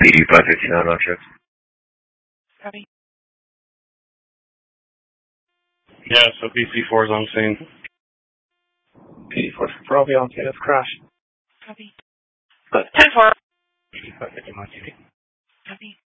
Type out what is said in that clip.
PD559 on check. Copy. Yeah, so BC4 is on scene. PD4 probably on scene. It's crash. Copy. Good. 10-4. PD559 on duty. Copy.